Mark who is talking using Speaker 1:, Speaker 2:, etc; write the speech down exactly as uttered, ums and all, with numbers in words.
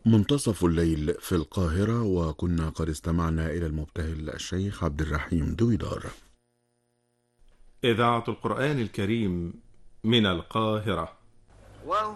Speaker 1: منتصف الليل في القاهرة، وكنا قد استمعنا إلى المبتهل الشيخ عبد الرحيم دويدار.
Speaker 2: إذاعة القرآن الكريم من القاهرة.